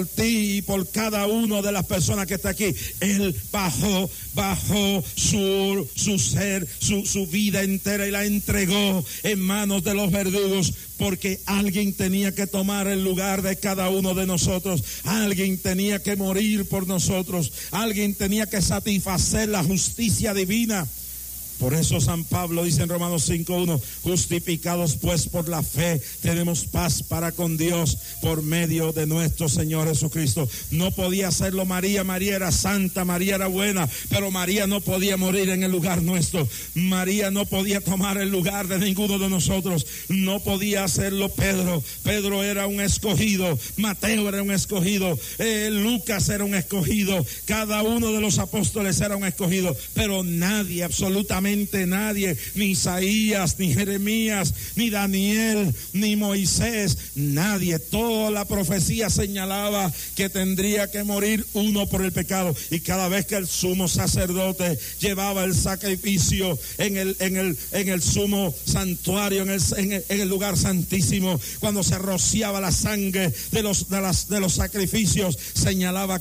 ti y por cada una de las personas que está aquí. Él bajó su ser, su vida entera y la entregó en manos de los verdugos, porque alguien tenía que tomar el lugar de cada uno de nosotros, alguien tenía que morir por nosotros, alguien tenía que satisfacer la justicia divina. Por eso San Pablo dice en Romanos 5:1, justificados pues por la fe, tenemos paz para con Dios por medio de nuestro Señor Jesucristo. No podía hacerlo María, María era santa, María era buena, pero María no podía morir en el lugar nuestro. María no podía tomar el lugar de ninguno de nosotros, no podía hacerlo Pedro. Pedro era un escogido, Mateo era un escogido, Lucas era un escogido, cada uno de los apóstoles era un escogido, pero nadie, absolutamente nadie, ni Isaías, ni Jeremías, ni Daniel, ni Moisés, nadie. Toda la profecía señalaba que tendría que morir uno por el pecado, y cada vez que el sumo sacerdote llevaba el sacrificio en el sumo santuario, en el lugar santísimo, cuando se rociaba la sangre de los sacrificios, señalaba